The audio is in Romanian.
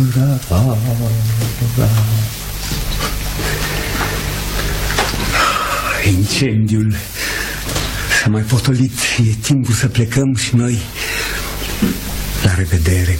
Incendiul s-a mai potolit. E timpul să plecăm și noi. La revedere.